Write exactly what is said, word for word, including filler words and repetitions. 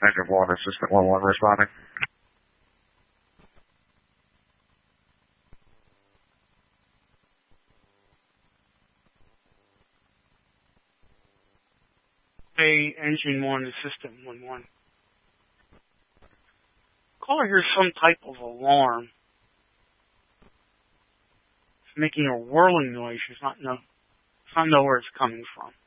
Engine one, Assistant one one responding. Hey, Engine one, Assistant one one. Caller hears some type of alarm. It's making a whirling noise. She's not know, does not know where it's coming from.